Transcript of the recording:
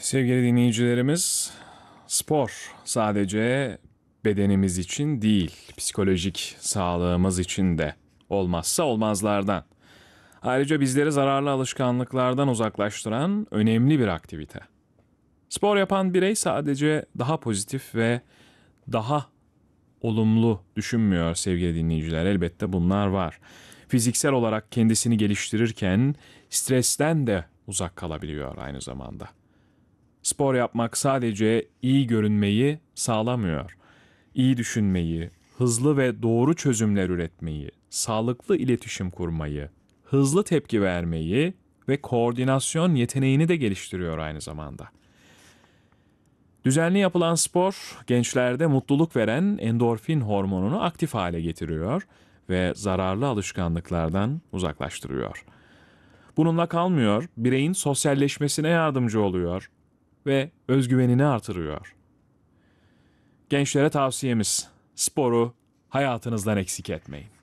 Sevgili dinleyicilerimiz, spor sadece bedenimiz için değil, psikolojik sağlığımız için de olmazsa olmazlardan. Ayrıca bizleri zararlı alışkanlıklardan uzaklaştıran önemli bir aktivite. Spor yapan birey sadece daha pozitif ve daha olumlu düşünmüyor sevgili dinleyiciler. Elbette bunlar var. Fiziksel olarak kendisini geliştirirken stresten de uzak kalabiliyor aynı zamanda. Spor yapmak sadece iyi görünmeyi sağlamıyor. İyi düşünmeyi, hızlı ve doğru çözümler üretmeyi, sağlıklı iletişim kurmayı, hızlı tepki vermeyi ve koordinasyon yeteneğini de geliştiriyor aynı zamanda. Düzenli yapılan spor, gençlerde mutluluk veren endorfin hormonunu aktif hale getiriyor ve zararlı alışkanlıklardan uzaklaştırıyor. Bununla kalmıyor, bireyin sosyalleşmesine yardımcı oluyor ve özgüvenini artırıyor. Gençlere tavsiyemiz, sporu hayatınızdan eksik etmeyin.